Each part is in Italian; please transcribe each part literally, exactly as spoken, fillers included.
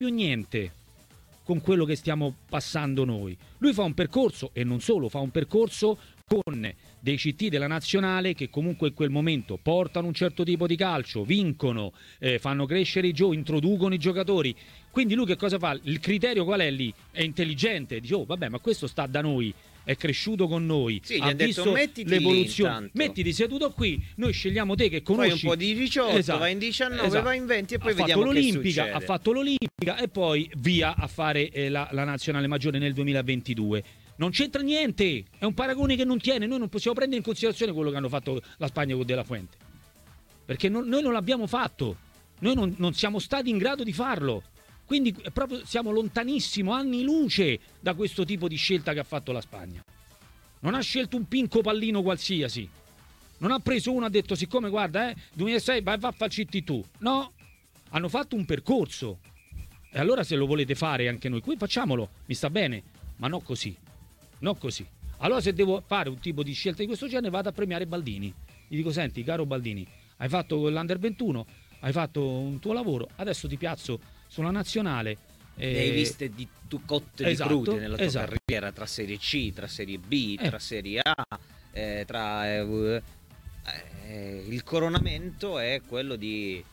più niente con quello che stiamo passando noi. Lui fa un percorso, e non solo, fa un percorso con dei C T della nazionale che comunque in quel momento portano un certo tipo di calcio, vincono, eh, fanno crescere i giocatori, introducono i giocatori. Quindi lui che cosa fa? Il criterio qual è lì? È intelligente, dice oh vabbè, ma questo sta da noi, è cresciuto con noi, sì, ha gli visto detto, mettiti l'evoluzione. lì, mettiti seduto qui, noi scegliamo te che conosci. Fai un po' di diciotto, esatto, vai in diciannove, esatto. vai in venti e poi ha vediamo fatto che l'Olimpica, succede. ha fatto l'Olimpica e poi via a fare eh, la, la nazionale maggiore nel duemilaventidue. Non c'entra niente, è un paragone che non tiene. Noi non possiamo prendere in considerazione quello che hanno fatto la Spagna con De La Fuente, perché non, noi non l'abbiamo fatto, noi non, non siamo stati in grado di farlo. Quindi proprio siamo lontanissimo, anni luce, da questo tipo di scelta che ha fatto la Spagna. Non ha scelto un pinco pallino qualsiasi, non ha preso uno e ha detto siccome guarda eh duemilasei vai va a fare C T tu. No, hanno fatto un percorso, e allora se lo volete fare anche noi qui facciamolo, mi sta bene, ma no così, no così. Allora se devo fare un tipo di scelta di questo genere vado a premiare Baldini, gli dico senti caro Baldini, hai fatto l'Under ventuno, hai fatto un tuo lavoro, adesso ti piazzo sulla nazionale. Ne hai viste di tu cotte esatto, di crude nella tua esatto. carriera, tra Serie C, tra Serie B, eh. tra Serie A, eh, tra eh, eh, il coronamento è quello di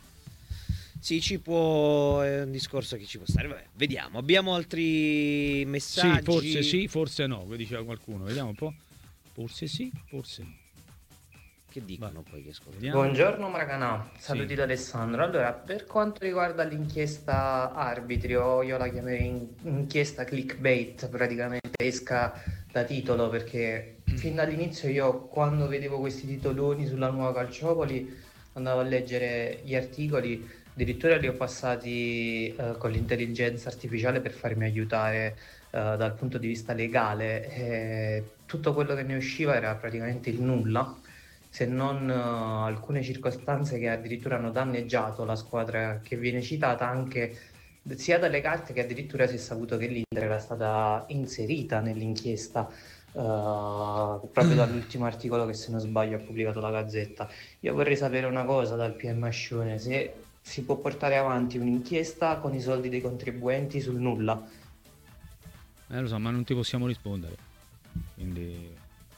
sì, ci può, è un discorso che ci può stare. Vabbè, vediamo, abbiamo altri messaggi? Sì, forse sì, forse no, diceva qualcuno, vediamo un po'. Forse sì, forse no. Che dicono Va. poi che ascoltiamo? Buongiorno Maracanà, saluti Sì. da Alessandro. Allora, per quanto riguarda l'inchiesta arbitri, o io la chiamerei in- inchiesta clickbait, praticamente esca da titolo, perché fin dall'inizio io quando vedevo questi titoloni sulla nuova Calciopoli andavo a leggere gli articoli, addirittura li ho passati eh, con l'intelligenza artificiale per farmi aiutare eh, dal punto di vista legale. E tutto quello che ne usciva era praticamente il nulla, se non uh, alcune circostanze che addirittura hanno danneggiato la squadra che viene citata, anche sia dalle carte che addirittura si è saputo che l'Inter era stata inserita nell'inchiesta uh, proprio dall'ultimo articolo che, se non sbaglio, ha pubblicato la Gazzetta. Io vorrei sapere una cosa dal P M Ascione: se si può portare avanti un'inchiesta con i soldi dei contribuenti sul nulla. Eh, lo so, ma non ti possiamo rispondere, quindi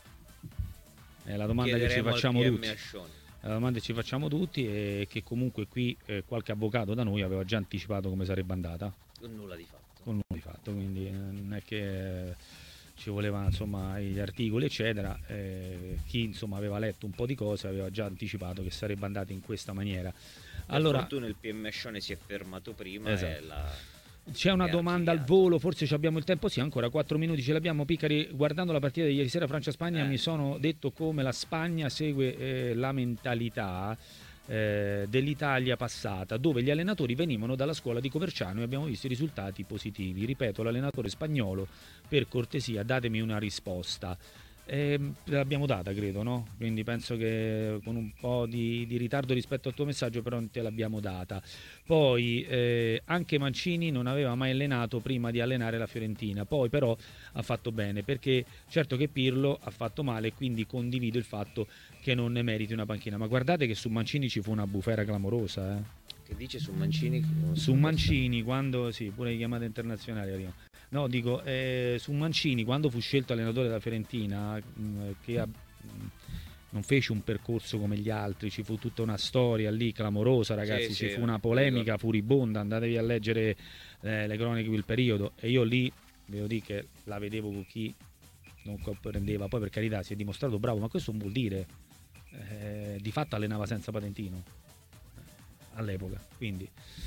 è la domanda che ci facciamo tutti. La domanda che ci facciamo tutti è che comunque qui eh, qualche avvocato da noi aveva già anticipato come sarebbe andata. Con nulla di fatto. Con nulla di fatto, quindi eh, non è che eh, ci voleva insomma gli articoli eccetera. Eh, chi insomma aveva letto un po' di cose aveva già anticipato che sarebbe andata in questa maniera. Allora, per fortuna il P M Ascione si è fermato prima. Esatto. E la... C'è una domanda al volo, forse ci abbiamo il tempo, sì, ancora quattro minuti ce l'abbiamo. Piccari, guardando la partita di ieri sera Francia-Spagna, eh. mi sono detto come la Spagna segue eh, la mentalità eh, dell'Italia passata, dove gli allenatori venivano dalla scuola di Coverciano e abbiamo visto i risultati positivi. Ripeto, l'allenatore spagnolo, per cortesia, datemi una risposta. Eh, l'abbiamo data, credo, no? Quindi penso che con un po' di, di ritardo rispetto al tuo messaggio, però te l'abbiamo data. Poi eh, anche Mancini non aveva mai allenato prima di allenare la Fiorentina, poi però ha fatto bene, perché certo che Pirlo ha fatto male, quindi condivido il fatto che non ne meriti una panchina. Ma guardate che su Mancini ci fu una bufera clamorosa, eh? Che dice su Mancini? Su Mancini, quando sì, pure le chiamate internazionali arrivano. No, dico, eh, su Mancini, quando fu scelto allenatore della Fiorentina, mh, che ha, mh, non fece un percorso come gli altri, ci fu tutta una storia lì clamorosa, ragazzi, sì, ci sì, fu una polemica furibonda, andatevi a leggere eh, le croniche di quel periodo, e io lì, devo dire che la vedevo con chi non comprendeva, poi per carità si è dimostrato bravo, ma questo non vuol dire, eh, di fatto allenava senza patentino, all'epoca, quindi...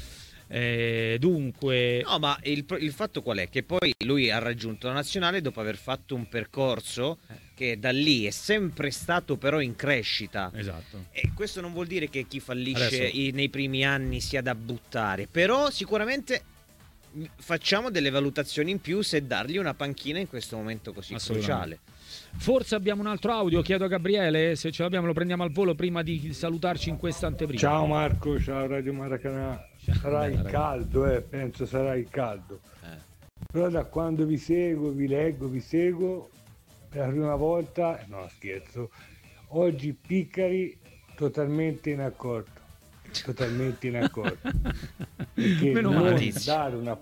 Eh, dunque no, ma il, il fatto qual è? Che poi lui ha raggiunto la nazionale dopo aver fatto un percorso che da lì è sempre stato però in crescita. Esatto. E questo non vuol dire che chi fallisce Adesso... i, nei primi anni sia da buttare, però sicuramente facciamo delle valutazioni in più se dargli una panchina in questo momento così cruciale. Forse abbiamo un altro audio, chiedo a Gabriele se ce l'abbiamo, lo prendiamo al volo prima di salutarci in questa anteprima. Ciao Marco, ciao Radio Maracanà. Sarà il caldo, eh, penso sarà il caldo. Eh. Però da quando vi seguo, vi leggo, vi seguo per la prima volta, no scherzo, oggi Piccari totalmente in accordo, totalmente in accordo. perché Meno non male. dare una